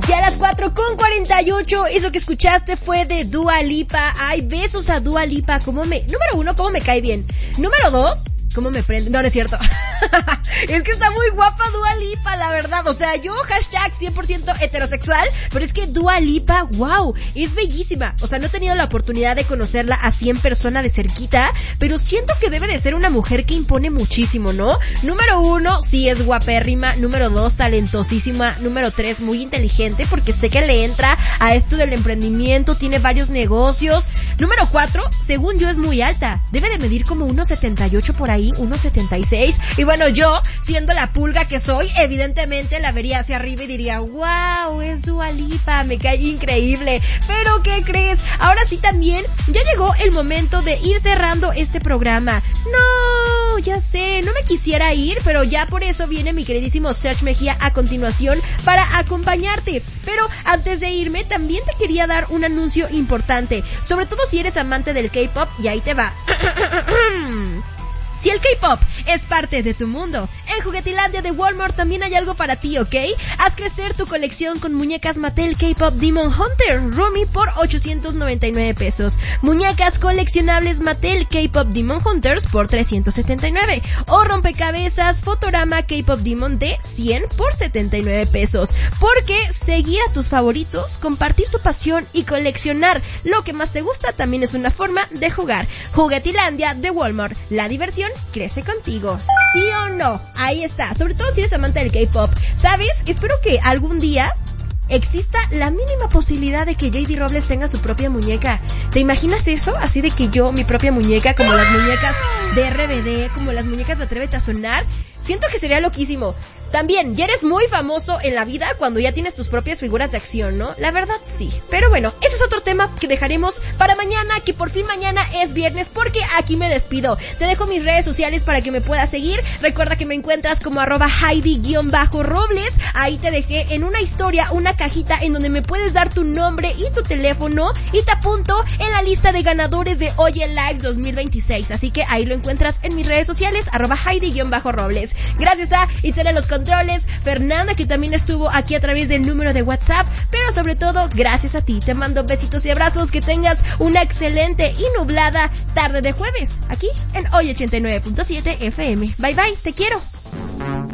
Ya a las 4:48, eso que escuchaste fue de Dua Lipa. Ay, besos a Dua Lipa. Número 1, cómo me cae bien. Número 2, cómo me prende. No es cierto. Es que está muy guapa Dua Lipa, la verdad. O sea, yo hashtag 100% heterosexual, pero es que Dua Lipa, wow, es bellísima. O sea, no he tenido la oportunidad de conocerla así en persona de cerquita, pero siento que debe de ser una mujer que impone muchísimo, ¿no? Número 1, sí es guapérrima. Número 2, talentosísima. Número 3, muy inteligente, porque sé que le entra a esto del emprendimiento, tiene varios negocios. Número 4, según yo es muy alta. Debe de medir como 1.78 por ahí, 1.76. Y bueno, yo, siendo la pulga que soy, evidentemente la vería hacia arriba y diría, wow, es Dua Lipa, me cae increíble. Pero, ¿qué crees? Ahora sí también, ya llegó el momento de ir cerrando este programa. No, ya sé, no me quisiera ir, pero ya por eso viene mi queridísimo Serge Mejía a continuación para acompañarte. Pero antes de irme, también te quería dar un anuncio importante, sobre todo si eres amante del K-pop, y ahí te va. Si el K-pop es parte de tu mundo, en Juguetilandia de Walmart también hay algo para ti, ¿ok? Haz crecer tu colección con muñecas Mattel K-pop Demon Hunter Rumi por 899 pesos. Muñecas coleccionables Mattel K-pop Demon Hunters por 379. O rompecabezas Fotorama K-pop Demon de 100 por 79 pesos. Porque seguir a tus favoritos, compartir tu pasión y coleccionar lo que más te gusta también es una forma de jugar. Juguetilandia de Walmart, la diversión crece contigo. ¿Sí o no? Ahí está. Sobre todo si eres amante del K-pop. ¿Sabes? Espero que algún día exista la mínima posibilidad de que JD Robles tenga su propia muñeca. ¿Te imaginas eso? Así de que yo, mi propia muñeca, como las muñecas de RBD, como las muñecas de Atrévete a Sonar. Siento que sería loquísimo. También, ya eres muy famoso en la vida cuando ya tienes tus propias figuras de acción, ¿no? La verdad, sí. Pero bueno, ese es otro tema que dejaremos para mañana, que por fin mañana es viernes, porque aquí me despido. Te dejo mis redes sociales para que me puedas seguir. Recuerda que me encuentras como @Heidi_Robles. Ahí te dejé en una historia, una cajita en donde me puedes dar tu nombre y tu teléfono y te apunto en la lista de ganadores de Oye Live 2026. Así que ahí lo encuentras en mis redes sociales, @Heidi_Robles. Gracias a Itzel en los controles, Fernanda, que también estuvo aquí a través del número de WhatsApp, pero sobre todo gracias a ti. Te mando besitos y abrazos, que tengas una excelente y nublada tarde de jueves aquí en Hoy 89.7 FM. Bye bye, te quiero.